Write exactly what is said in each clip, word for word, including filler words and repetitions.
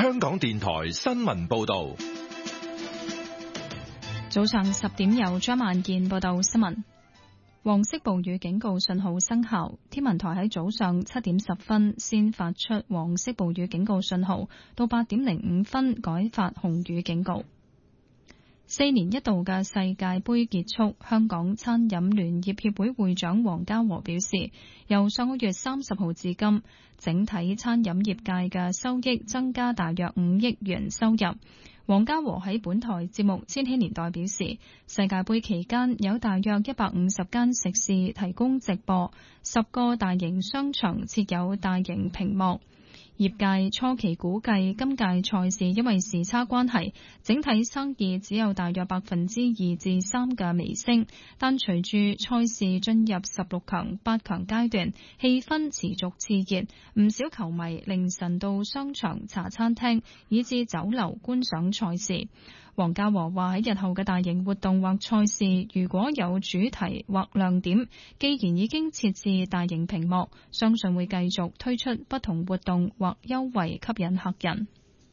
香港電台新聞報道。 早上十點由張萬健報道新聞。黃色暴雨警告信號生效，天文台喺早上七點十分先發出黃色暴雨警告信號，到八點零五分改發紅雨警告。四年一度嘅世界盃結束，香港餐飲聯業協會會長黃家和表示，由上個月三十號至今，整體餐飲業界嘅收益增加大約五億元收入。黃家和喺本台節目《千禧年代》表示，世界盃期間有大約一百五十間食肆提供直播，十個大型商場設有大型屏幕。業界初期估計今屆賽事因為時差關係，整體生意只有大約百分之二至三嘅微升，但隨住賽事進入十六強、八強階段，氣氛持續熾熱，唔少球迷凌晨到商場、茶餐廳以至酒樓觀賞賽事。黃家和話喺日後嘅大型活動或賽事，如果有主題或亮點，既然已經設置大型屏幕，相信會繼續推出不同活動或優惠吸引客人。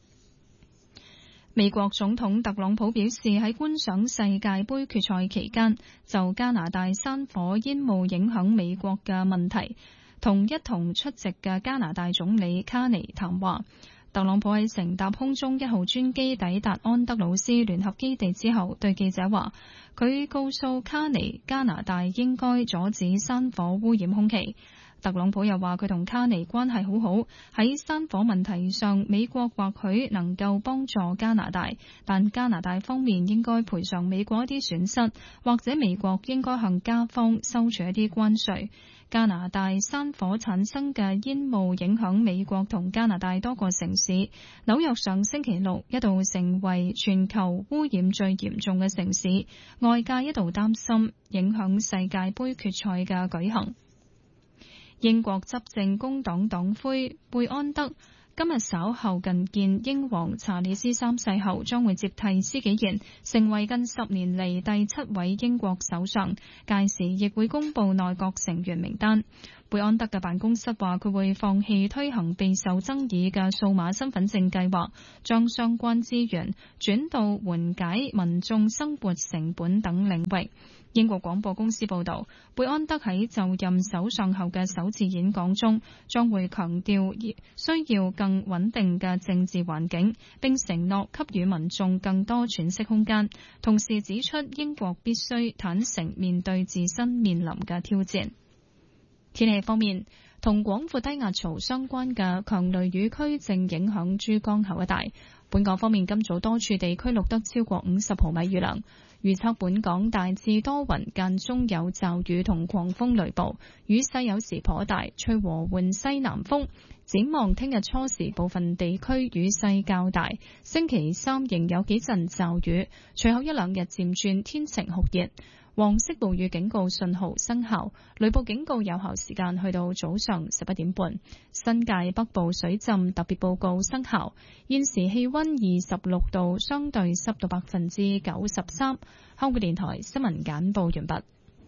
美國總統特朗普表示，喺觀賞世界盃決賽期間，就加拿大山火煙霧影響美國嘅問題，同一同出席嘅加拿大總理卡尼談話。特朗普喺乘搭空中一號專機抵達安德魯斯聯合基地之後，對記者話，佢告訴卡尼加拿大應該阻止山火污染空氣。特朗普又話佢同卡尼關係好好，喺山火問題上，美國或許能夠幫助加拿大，但加拿大方面應該賠償美國一啲損失，或者美國應該向加方收取一啲關稅。加拿大山火產生嘅煙霧影響美國同加拿大多個城市，紐約上星期六一度成為全球污染最嚴重嘅城市，外界一度擔心影響世界盃決賽嘅舉行。英國執政工黨黨魁貝安德今日稍後覲見英皇查理斯三世後，將會接替施紀賢，成為近十年嚟第七位英國首相，屆時亦會公布內閣成員名單。貝安德嘅辦公室話，佢會放棄推行備受爭議嘅數碼身份證計劃，將相關資源轉到緩解民眾生活成本等領域。英國廣播公司報道，貝安德喺就任首相後嘅首次演講中，將會強調需要更穩定嘅政治環境，並承諾給予民眾更多喘息空間，同時指出英國必須坦誠面對自身面臨嘅挑戰。天氣方面，同廣闊低壓槽相關嘅強雷雨區正影響珠江口一帶。本港方面，今早多處地區錄得超過五十毫米雨量。預測本港大致多雲，間中有驟雨同狂風雷暴，雨勢有時頗大，吹和緩西南風。展望聽日初時部分地區雨勢較大，星期三仍有幾陣驟雨，隨後一兩日漸轉天晴酷熱。黃色暴雨警告信號生效，雷暴警告有效時間去到早上十一點半。新界北部水浸特別報告生效。現時氣溫二十六度，相對濕度百分之九十三。香港電台新聞簡報完畢。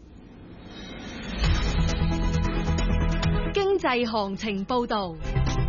經濟行情報道。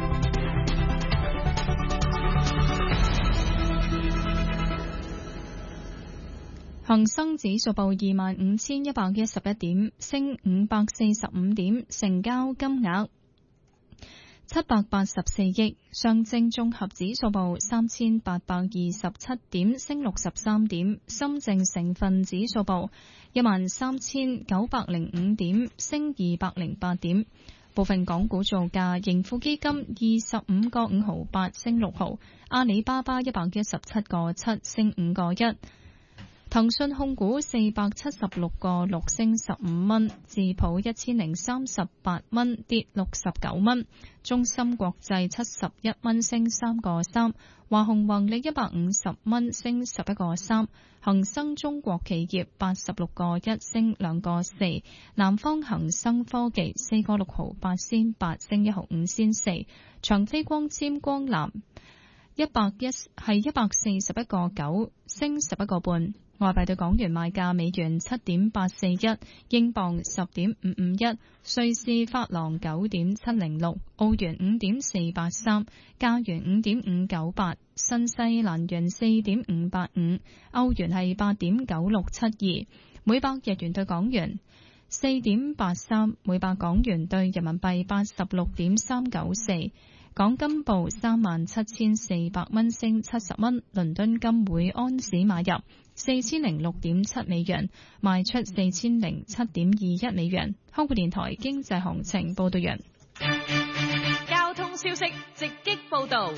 恒生指數報二萬五千一百一十一點，升五百四十五點，成交金額七百八十四億。上證綜合指數報三千八百二十七點，升六十三點。深證成分指數報一萬三千九百零五點，升二百零八點。部分港股造價：盈富基金二十五個五毫八，升六毫；阿里巴巴一百一十七個七，升五個一。騰訊控股四百七十六個六，升十五蚊，智普一千零三十八蚊，跌六十九蚊，中芯國際七十一蚊，升三個三，華虹宏利一百五十蚊，升十一個三，恒生中國企業八十六個一，升兩個四，南方恒生科技四個六毫八仙八，升一毫五仙四，長飛光纖光纜一百一係一百四十一個九，升十一個半。 外幣對港元賣價：美元七點八四一，英鎊十點五五一，瑞士法郎九點七零六，澳元五點四八三，加元五點五九八，新西蘭元四點五八五，歐元係八點九六七二，每百日元對港元四點八三，每百港元對人民幣八十六點三九四。港金報三萬七千四百蚊，升七十蚊。倫敦金每安士買入四千零六點七美元，賣出四千零七點二一美元。香港電台經濟行情報道完。 交通消息直擊報道。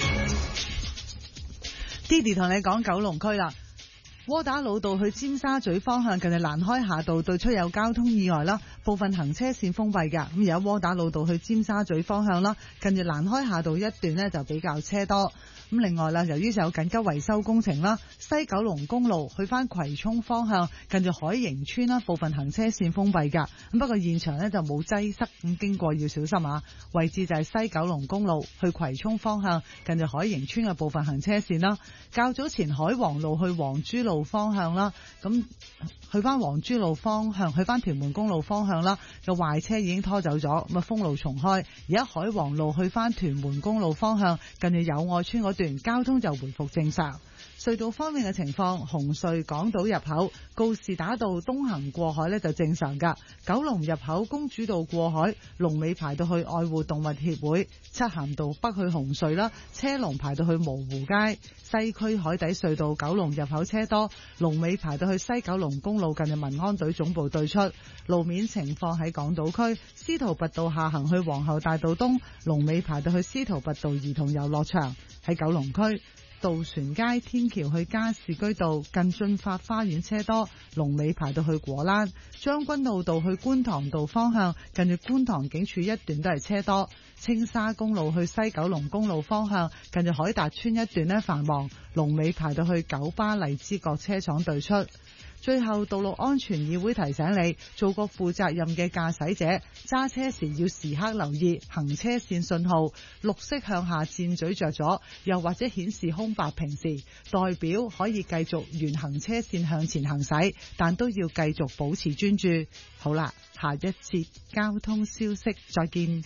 Didi 同你講九龍區啦。窩打老道去尖沙咀方向近住蘭開夏道對出有交通意外啦，部分行車線封閉㗎。咁而家窩打老道去尖沙咀方向啦，近住蘭開夏道一段呢就比較車多。咁另外啦，由於有緊急維修工程啦，西九龍公路去翻葵涌方向近住海盈村啦，部分行車線封閉㗎。咁不過現場呢就冇擠塞，咁經過要小心啊。位置就係西九龍公路去葵涌方向近住海盈村嘅部分行車線啦。較早前海皇路去黃珠路方向啦，咁去翻黃珠路方向，去翻屯門公路方向啦，個壞車已經拖走咗，咁啊封路重開。而家海皇路去翻屯門公路方向，近住友愛村嗰段交通就回復正常。隧道方面嘅情況，紅隧港島入口告士打道東行過海呢就正常噶，九龍入口公主道過海龍尾排到去愛護動物協會，漆咸道北去紅隧啦，車龍排到去蕪湖街，西區海底隧道九龍入口車多，龍尾排到去西九龍公路近住民安隊總部對出。路面情況喺港島區司徒拔道下行去皇后大道東，龍尾排到去司徒拔道兒童遊樂場。喺九龍區渡船街天橋去加士居道近駿發花園車多，龍尾排到去果欄。將軍澳道去觀塘道方向近住觀塘警署一段都係車多。青沙公路去西九龍公路方向近住海達村一段呢繁忙，龍尾排到去九巴荔枝角車廠對出。最後，道路安全議會提醒你，做個負責任嘅駕駛者，揸車時要時刻留意行車線信號，綠色向下箭嘴着咗，又或者顯示空白屏時，代表可以繼續沿行車線向前行駛，但都要繼續保持專注。好啦，下一節交通消息，再見。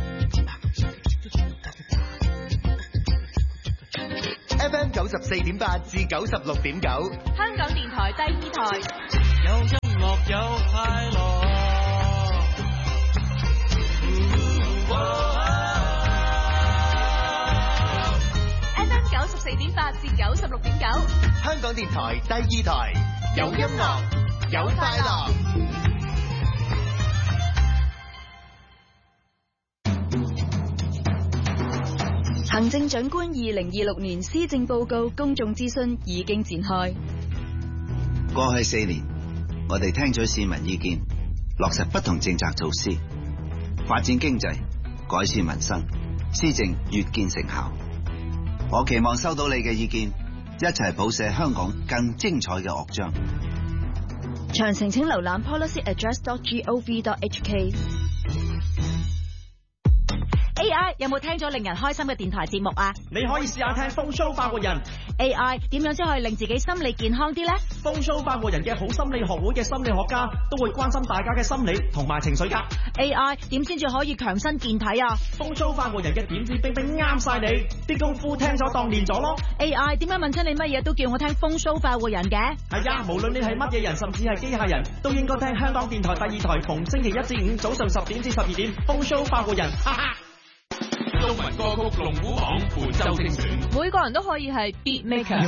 F M 九十四點八至九十六點九， 香港電台第二台。 有音樂有快樂。 F M 九十四點八至九十六點九， 香港電台第二台，有音樂有快樂。 行政長官二零二六年施政報告公眾諮詢已經展開。 過去四年，我哋聽取市民意見，落實不同政策措施，發展經濟，改善民生，施政越見成效。我期望收到你嘅意見，一齊譜寫香港更精彩嘅樂章。 詳情請瀏覽 policy address dot gov dot h k。 A I 有冇聽咗令人開心嘅電台節目啊？ 你可以試下聽風騷發活人。 A I 點樣先可以令自己心理健康啲呢？ 風騷發活人嘅好心理學會嘅心理學家都會關心大家嘅心理同埋情緒噶。 A I 點先至可以強身健體啊？ 風騷發活人嘅點子冰冰啱晒你，啲功夫聽咗當練咗咯。 A I 點解問親你乜嘢都叫我聽風騷發活人嘅？ 係啊，無論你係乜嘢人，甚至係機械人，都應該聽香港電台第二台，逢星期一至五早上十點至十二點，風騷發活人，哈哈。 中文歌曲龍虎榜本周精選， 每個人都可以係 beat maker。